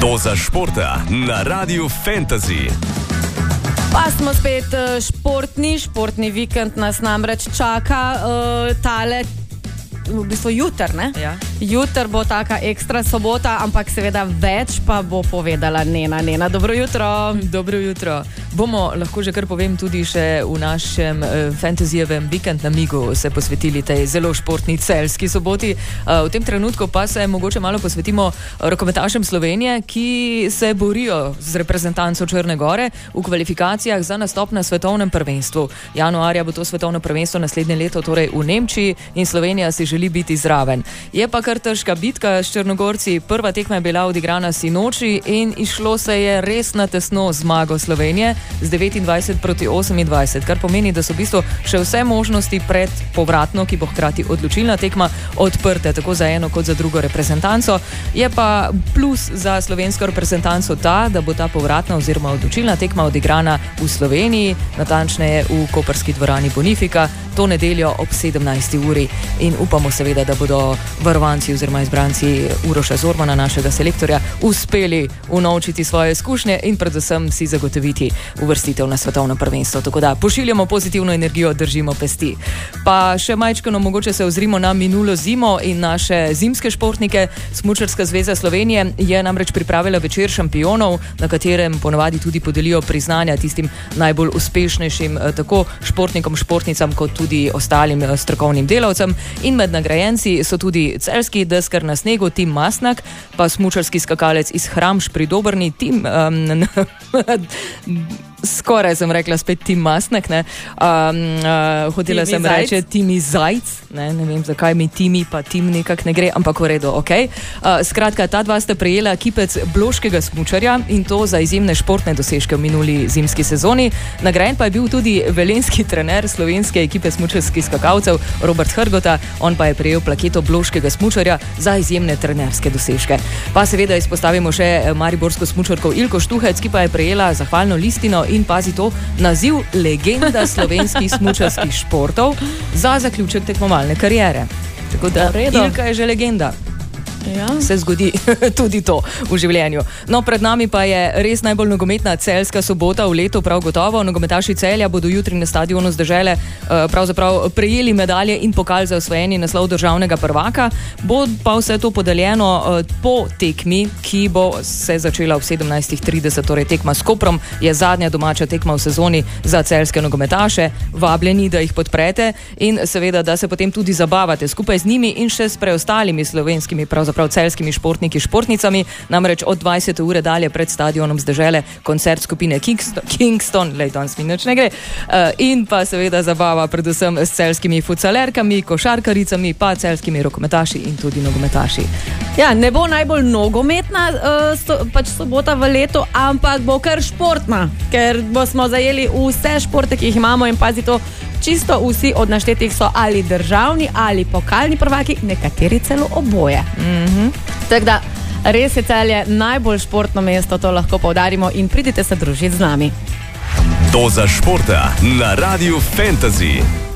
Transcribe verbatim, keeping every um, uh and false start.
Doza športa na Radiu Fantasy. Pa smo spet športni, športni vikend nas namreč čaka, uh, tale, v bistvu jutr, ne? Ja. Jutr bo taka ekstra sobota, ampak seveda več pa bo povedala Nena. Nena, dobro jutro. Dobro jutro. Bomo, lahko že kar povem, tudi še v našem uh, fantasijevem vikend namigu se posvetili tej zelo športni celjski soboti. Uh, v tem trenutku pa se mogoče malo posvetimo rokometašem Slovenije, ki se borijo z reprezentanco Črne Gore v kvalifikacijah za nastop na svetovnem prvenstvu. Januarja bo to svetovno prvenstvo naslednje leto, torej v Nemčiji, in Slovenija si želi biti zraven. Je pa kar težka bitka s Črnogorci. Prva tekma je bila odigrana sinoči in išlo se je res na tesno zmago Slovenije z devetindvajset proti osemindvajset, kar pomeni, da so v bistvu še vse možnosti pred povratno, ki bo hkrati odločilna tekma, odprte tako za eno kot za drugo reprezentanco. Je pa plus za slovensko reprezentanco ta, da bo ta povratna oziroma odločilna tekma odigrana v Sloveniji, natančneje v koprski dvorani Bonifika, to nedeljo ob sedemnajsti uri. In upamo seveda, da bodo varovanci oziroma izbranci Uroša Zormana, našega selektorja, uspeli unovčiti svoje izkušnje in predvsem si zagotoviti uvrstitev na svetovno prvenstvo. Tako da pošiljamo pozitivno energijo, držimo pesti. Pa še majčkano mogoče se ozrimo na minulo zimo in naše zimske športnike. Smučarska zveza Slovenije je namreč pripravila večer šampionov, na katerem ponovadi tudi podelijo priznanja tistim najbolj uspešnejšim tako športnikom, športnicam kot tudi ostalim strokovnim delavcem. In med nagrajenci so tudi celjski deskar na snegu Tim Masnak, pa smučarski skakalec iz Hramš pri Dobrni Tim um, skoraj sem rekla spet Tim Masnak, ne. Um, uh, hotela Timi sem Zajc. reči Timi Zajc, ne, ne vem zakaj mi Timi pa Tim nekak ne gre, ampak v redu, ok. Uh, skratka, ta dva sta prejela kipec bloškega smučarja in to za izjemne športne dosežke v minuli zimski sezoni. Nagrajen pa je bil tudi velenjski trener slovenske ekipe smučarskih skakalcev Robert Hrgota, on pa je prejel plaketo bloškega smučarja za izjemne trenerske dosežke. Pa seveda izpostavimo še mariborsko smučarko Ilko Štuhec, ki pa je prejela zahvalno listino in pazi to, naziv legenda slovenskih smučarskih športov za zaključek tekmovalne kariere. Tako da Ilka je že legenda. Ja. Se zgodi tudi to v življenju. No, pred nami pa je res najbolj nogometna celjska sobota v letu, prav gotovo. Nogometaši Celja bodo jutri na stadionu z Dežele uh, pravzaprav prejeli medalje in pokal za osvojeni naslov državnega prvaka. Bo pa vse to podeljeno uh, po tekmi, ki bo se začela ob sedemnajstih trideset, torej tekma s Koprom je zadnja domača tekma v sezoni za celjske nogometaše. Vabljeni, da jih podprete in seveda, da se potem tudi zabavate skupaj z njimi in še s preostalimi slovenskimi pravzaprav prav celjskimi športniki, športnicami, namreč od dvajsete ure dalje pred stadionom z Dežele koncert skupine Kingston, Kingston lej, danes mi nič ne gre, uh, in pa seveda zabava predvsem s celjskimi futsalerkami, košarkaricami, pa celjskimi rokometaši in tudi nogometaši. Ja, ne bo najbolj nogometna uh, so, pač sobota v letu, ampak bo kar športna, ker bo smo zajeli vse športe, ki jih imamo in pazi to, čisto vsi od naštetih so ali državni ali pokalni prvaki, nekateri celo oboje. Mm-hmm. Tako da res je Celje najbolj športno mesto, to lahko poudarimo in pridite se družiti z nami. Doza športa na Radiu Fantasy.